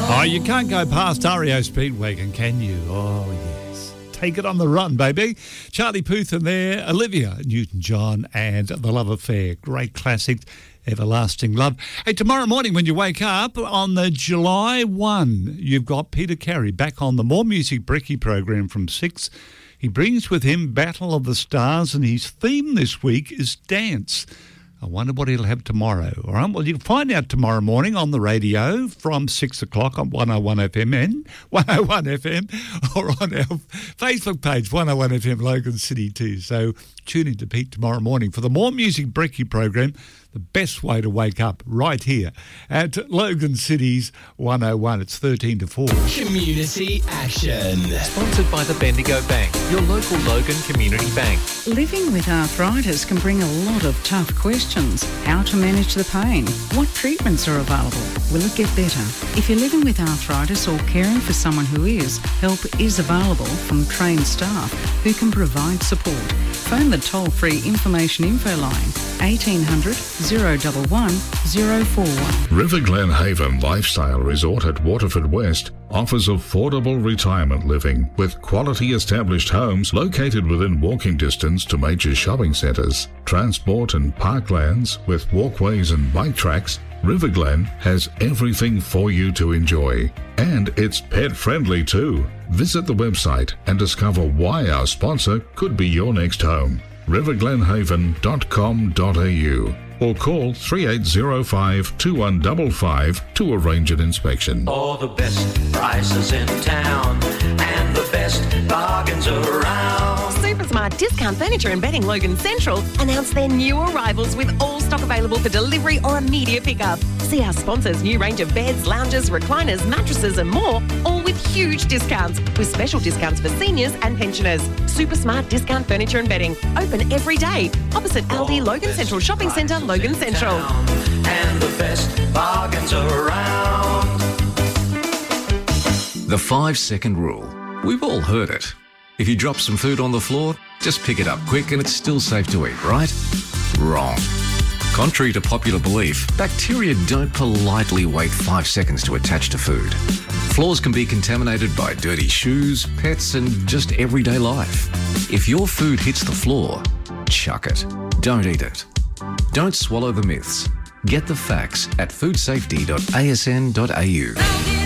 Oh, you can't go past REO Speedwagon, can you? Oh, yes. Take it on the run, baby. Charlie Puth in there, Olivia Newton-John and The Love Affair. Great classic, Everlasting Love. Hey, tomorrow morning when you wake up on the July 1, you've got Peter Carey back on the More Music Bricky program from 6. He brings with him Battle of the Stars and his theme this week is dance. I wonder what he'll have tomorrow. All right, well, you can find out tomorrow morning on the radio from 6 o'clock on 101 FM and 101 FM or on our Facebook page, 101 FM Logan City too. So tune in to Pete tomorrow morning for the More Music Bricky program, the best way to wake up right here at Logan City's 101. It's 13 to 4. Community Action. Sponsored by the Bendigo Bank, your local Logan Community Bank. Living with arthritis can bring a lot of tough questions. How to manage the pain? What treatments are available? Will it get better? If you're living with arthritis or caring for someone who is, help is available from trained staff who can provide support. Phone the toll-free information info line 1800 011 041. River Glen Haven Lifestyle Resort at Waterford West offers affordable retirement living with quality established homes located within walking distance to major shopping centres, transport and parklands with walkways and bike tracks. River Glen has everything for you to enjoy. And it's pet friendly too. Visit the website and discover why our sponsor could be your next home. riverglenhaven.com.au or call 3805 2155 to arrange an inspection. All the best prices in town and the best bargains around. Supersmart Discount Furniture and Bedding Logan Central announced their new arrivals with all stock available for delivery or immediate pickup. See our sponsors' new range of beds, lounges, recliners, mattresses and more, all with huge discounts, with special discounts for seniors and pensioners. Supersmart Discount Furniture and Bedding, open every day, opposite Aldi Logan Central Shopping Centre, Logan Central. And the best bargains around. The 5-second rule. We've all heard it. If you drop some food on the floor, just pick it up quick and it's still safe to eat, right? Wrong. Contrary to popular belief, bacteria don't politely wait 5 seconds to attach to food. Floors can be contaminated by dirty shoes, pets, and just everyday life. If your food hits the floor, chuck it. Don't eat it. Don't swallow the myths. Get the facts at foodsafety.asn.au.